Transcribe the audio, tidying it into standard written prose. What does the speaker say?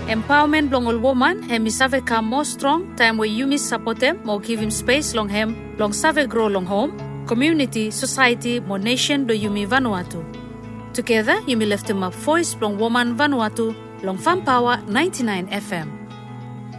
Empowerment long all woman, hemi save come more strong, time where you miss support him, more give him space long him, long save grow long home, community, society, more nation do Yumi Vanuatu. Together, Yumi lift him up voice long woman Vanuatu, long Fan Power 99 FM.